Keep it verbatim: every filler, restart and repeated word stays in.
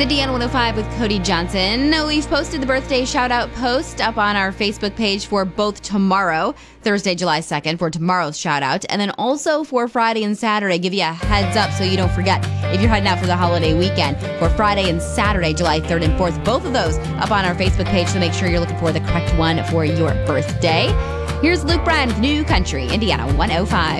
Indiana one oh five with Cody Johnson. We've posted the birthday shout-out post up on our Facebook page for both tomorrow, Thursday, July second, for tomorrow's shout-out, and then also for Friday and Saturday. Give you a heads up so you don't forget if you're heading out for the holiday weekend. For Friday and Saturday, July third and fourth, both of those up on our Facebook page, so make sure you're looking for the correct one for your birthday. Here's Luke Bryan with New Country, Indiana one oh five.